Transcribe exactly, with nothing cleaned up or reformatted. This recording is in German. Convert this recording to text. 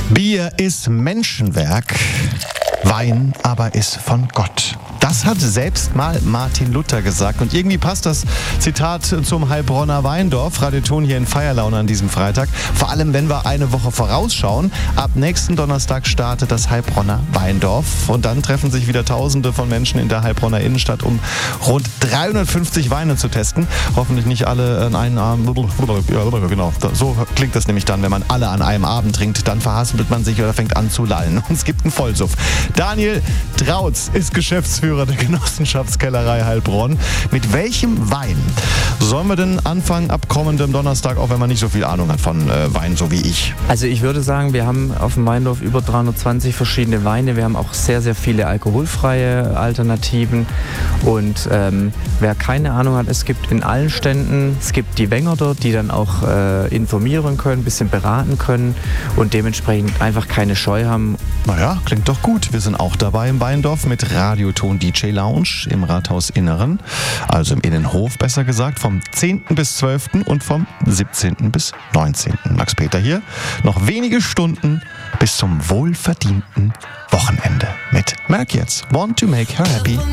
Bier ist Menschenwerk, Wein aber ist von Gott. Das hat selbst mal Martin Luther gesagt. Und irgendwie passt das Zitat zum Heilbronner Weindorf. Radioton hier in Feierlaune an diesem Freitag. Vor allem, wenn wir eine Woche vorausschauen. Ab nächsten Donnerstag startet das Heilbronner Weindorf. Und dann treffen sich wieder Tausende von Menschen in der Heilbronner Innenstadt, um rund dreihundertfünfzig Weine zu testen. Hoffentlich nicht alle an einem Abend. Ja, genau. So klingt das nämlich dann, wenn man alle an einem Abend trinkt. Dann verhaspelt man sich oder fängt an zu lallen. Und es gibt einen Vollsuff. Daniel Trautz ist Geschäftsführer der Genossenschaftskellerei Heilbronn. Mit welchem Wein sollen wir denn anfangen ab kommendem Donnerstag, auch wenn man nicht so viel Ahnung hat von äh, Wein, so wie ich? Also ich würde sagen, wir haben auf dem Weindorf über dreihundertzwanzig verschiedene Weine. Wir haben auch sehr, sehr viele alkoholfreie Alternativen. Und ähm, wer keine Ahnung hat, es gibt in allen Ständen, es gibt die Wenger dort, die dann auch äh, informieren können, ein bisschen beraten können und dementsprechend einfach keine Scheu haben. Naja, klingt doch gut. Wir sind auch dabei im Weindorf mit Radioton D J Lounge im Rathausinneren, also im Innenhof besser gesagt, vom zehnten bis zwölften und vom siebzehnten bis neunzehnten Max Peter hier. Noch wenige Stunden bis zum wohlverdienten Wochenende mit Merk jetzt. Want to make her happy.